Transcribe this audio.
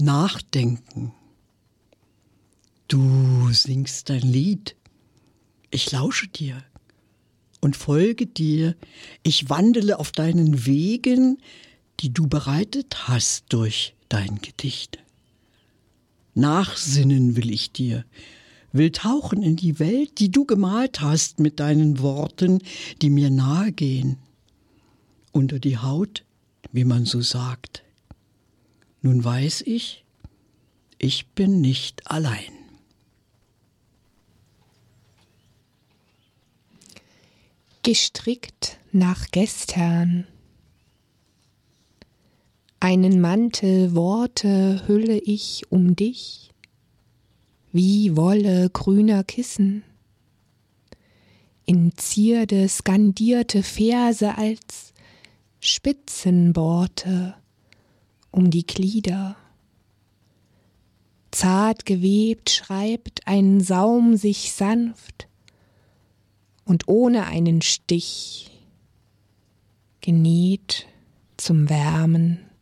Nachdenken. Du singst dein Lied. Ich lausche dir und folge dir. Ich wandele auf deinen Wegen, die du bereitet hast durch dein Gedicht. Nachsinnen will ich dir, will tauchen in die Welt, die du gemalt hast mit deinen Worten, die mir nahe gehen. Unter die Haut, wie man so sagt. Nun weiß ich bin nicht allein. Gestrickt nach gestern. Einen Mantel Worte hülle ich um dich, wie Wolle grüner Kissen. In Zierde skandierte Verse als Spitzenborte um die Glieder. Zart gewebt schreibt ein Saum sich sanft und ohne einen Stich, genäht zum Wärmen